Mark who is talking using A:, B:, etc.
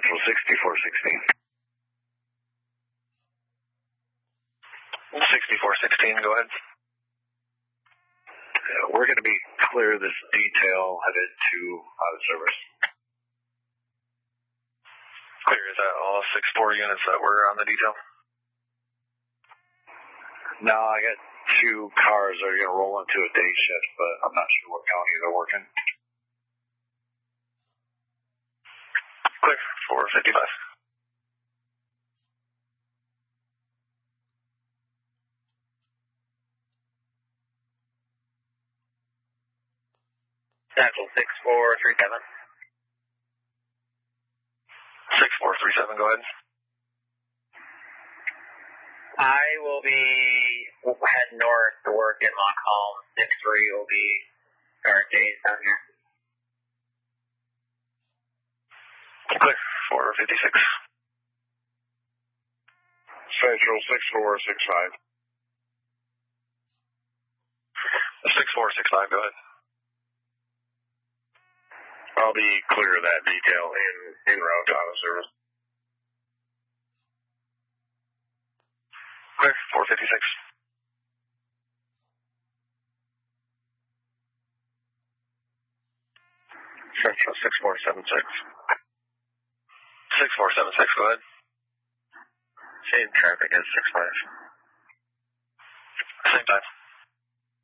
A: Central 6416.
B: 6416, go ahead.
A: We're going to be clear this detail headed to out of service.
B: Clear, is that all 6-4 units that were on the detail?
A: No, I got 2 cars that are going to roll into a day shift, but I'm not sure what county they're working.
B: Clear, 455.
C: Central 6437.
B: 6437, go ahead.
C: I will be heading north to work in Montcalm. 6-3 will be our days down here.
B: Clear, 456.
A: Central 6465.
B: 6465, go ahead.
A: I'll be clear of that detail en route to out of service.
B: Clear, 456.
A: Central 6476.
B: 6476, go ahead.
A: Same traffic as 65.
B: Same time.